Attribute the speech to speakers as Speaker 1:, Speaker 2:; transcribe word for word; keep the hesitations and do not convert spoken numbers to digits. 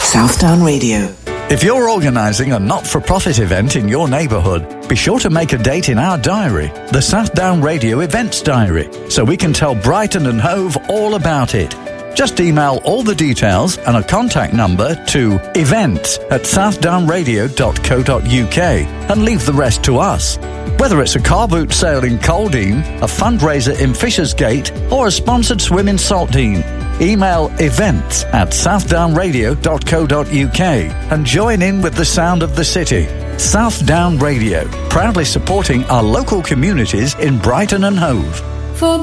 Speaker 1: Southdown Radio.
Speaker 2: If you're organising a not-for-profit event in your neighbourhood, be sure to make a date in our diary, the Southdown Radio Events Diary, so we can tell Brighton and Hove all about it. Just email all the details and a contact number to events at southdownradio dot co dot uk and leave the rest to us. Whether it's a car boot sale in Coldine, a fundraiser in Fishersgate, or a sponsored swim in Saltdean, email events at southdownradio dot co dot uk and join in with the sound of the city. Southdown Radio, proudly supporting our local communities in Brighton and Hove.